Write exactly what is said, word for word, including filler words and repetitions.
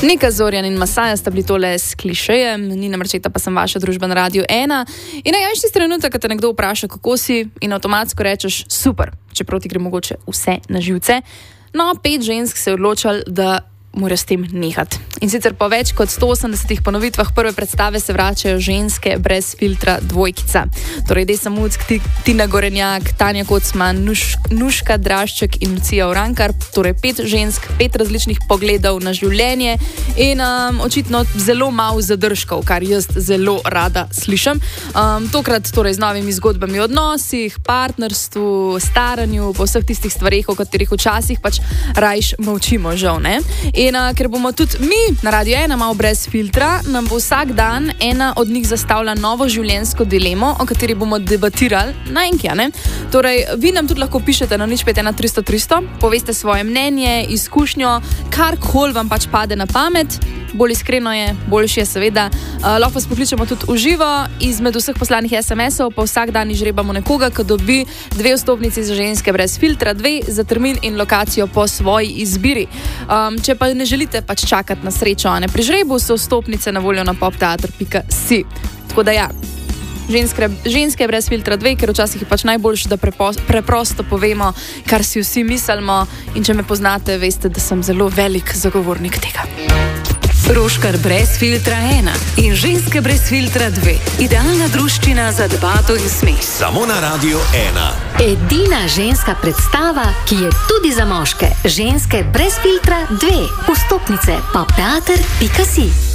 Nika Zorjan in Masaja sta bili tole s klišejem, Nina Marčeta pa sem vaša družba na Radiu ena. In najjaš tisti trenutek, ko te nekdo vpraša, kako si, in avtomatsko rečeš super, čeprav ti gre mogoče vse na živce. No, pet žensk se je odločilo, da mora s tem nehati. In sicer po več kot sto osemdesetih ponovitvah prve predstave se vračajo ženske brez filtra dvojkica. Torej Desa Muck, Tina Gorenjak, Tanja Kocman, Nuš, Nuška Drašček in Lucija Urankar. Torej pet žensk, pet različnih pogledov na življenje in um, očitno zelo malo zadržkov, kar jaz zelo rada slišim. Um, tokrat torej z novimi zgodbami o odnosih, partnerstvu, staranju, po vseh tistih stvarih, o katerih včasih pač rajš molčimo, žal, ne? In uh, ker bomo tudi mi na Radiu ena malo brez filtra, nam bo vsak dan ena od njih zastavila novo življenjsko dilemo, o kateri bomo debatirali na enki, ne? Torej, vi nam tudi lahko pišete na nič pet ena tristo tristo, poveste svoje mnenje, izkušnjo, karkoli vam pač pade na pamet. Bolj iskreno je, boljše je seveda. Uh, lahko vas pokličemo tudi v živo, izmed vseh poslanih es em esov, pa vsak dan izžrebamo nekoga, ki dobi dve vstopnici za ženske brez filtra, dve za termin in lokacijo po svoji izbiri. Um, če pa ne želite pač čakati na srečo, ne, pri žrebu so vstopnice na voljo na popteater pika si. Tako da ja, ženske, ženske brez filtra dve, ker včasih je pač najboljše, da prepo, preprosto povemo, kar si vsi mislimo, in če me poznate, veste, da sem zelo velik zagovornik tega. Roškar brez filtra ena in ženske brez filtra dve. Idealna druščina za debato in smeh. Samo na Radiu ena. Edina ženska predstava, ki je tudi za moške. Ženske brez filtra dve. Vstopnice popteater pika si.